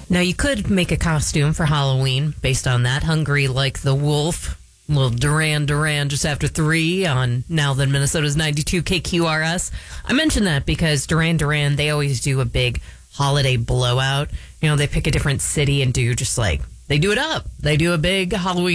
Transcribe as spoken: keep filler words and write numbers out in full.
Now, you could make a costume for Halloween based on that. Hungry Like the Wolf. Little Duran Duran just after three on Now Then Minnesota's ninety-two K Q R S. I mention that because Duran Duran, they always do a big holiday blowout. You know, they pick a different city and do just like, they do it up. They do a big Halloween